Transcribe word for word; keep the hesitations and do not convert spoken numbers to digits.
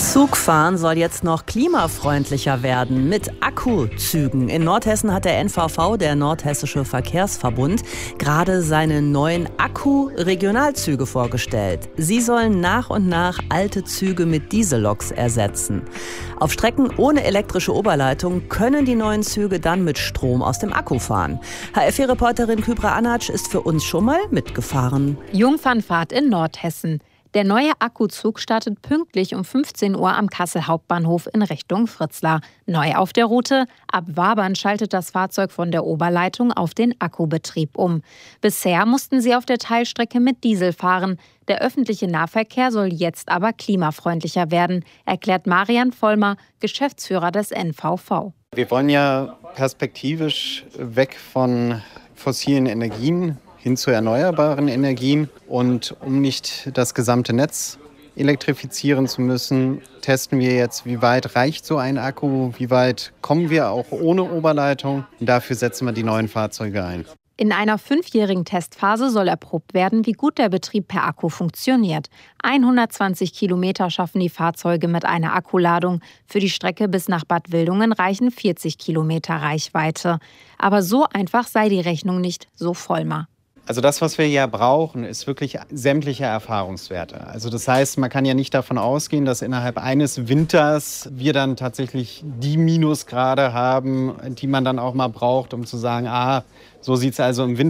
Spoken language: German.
Zugfahren soll jetzt noch klimafreundlicher werden mit Akkuzügen. In Nordhessen hat der N V V, der Nordhessische Verkehrsverbund, gerade seine neuen Akku-Regionalzüge vorgestellt. Sie sollen nach und nach alte Züge mit Dieselloks ersetzen. Auf Strecken ohne elektrische Oberleitung können die neuen Züge dann mit Strom aus dem Akku fahren. H F vier-Reporterin Kübra Anatsch ist für uns schon mal mitgefahren. Jungfernfahrt in Nordhessen. Der neue Akkuzug startet pünktlich um fünfzehn Uhr am Kassel Hauptbahnhof in Richtung Fritzlar. Neu auf der Route: ab Wabern schaltet das Fahrzeug von der Oberleitung auf den Akkubetrieb um. Bisher mussten sie auf der Teilstrecke mit Diesel fahren. Der öffentliche Nahverkehr soll jetzt aber klimafreundlicher werden, erklärt Marian Vollmer, Geschäftsführer des N V V. Wir wollen ja perspektivisch weg von fossilen Energien hin zu erneuerbaren Energien. Und um nicht das gesamte Netz elektrifizieren zu müssen, testen wir jetzt, wie weit reicht so ein Akku, wie weit kommen wir auch ohne Oberleitung. Und dafür setzen wir die neuen Fahrzeuge ein. In einer fünfjährigen Testphase soll erprobt werden, wie gut der Betrieb per Akku funktioniert. hundertzwanzig Kilometer schaffen die Fahrzeuge mit einer Akkuladung. Für die Strecke bis nach Bad Wildungen reichen vierzig Kilometer Reichweite. Aber so einfach sei die Rechnung nicht, so Vollmer. Also das, was wir ja brauchen, ist wirklich sämtliche Erfahrungswerte. Also das heißt, man kann ja nicht davon ausgehen, dass innerhalb eines Winters wir dann tatsächlich die Minusgrade haben, die man dann auch mal braucht, um zu sagen, ah, so sieht es also im Winter